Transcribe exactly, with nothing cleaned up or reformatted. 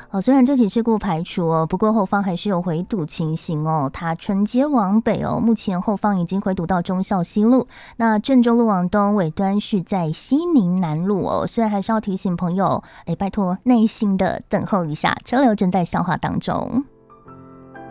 哦，虽然这起事故排除哦，不过后方还是有回堵情形哦。它春街往北哦，目前后方已经回堵到忠孝西路，那郑州路往东尾端是在西宁南路哦。所以还是要提醒朋友，哎，拜托耐心的等候一下，车流正在消化当中。